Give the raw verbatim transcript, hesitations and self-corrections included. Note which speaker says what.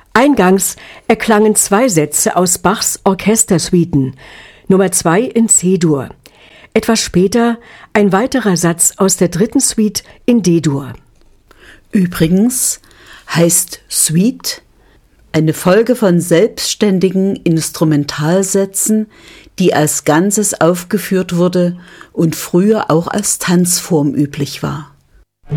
Speaker 1: Eingangs erklangen zwei Sätze aus Bachs Orchestersuiten, Nummer zwei in C-Dur. Etwas später ein weiterer Satz aus der dritten Suite in D-Dur.
Speaker 2: Übrigens heißt Suite eine Folge von selbstständigen Instrumentalsätzen, die als Ganzes aufgeführt wurde und früher auch als Tanzform üblich war.